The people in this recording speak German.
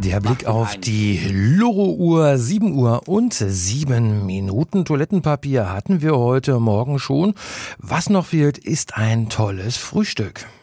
Der Blick auf die Loro-Uhr, 7 Uhr und 7 Minuten. Toilettenpapier hatten wir heute Morgen schon. Was noch fehlt, ist ein tolles Frühstück.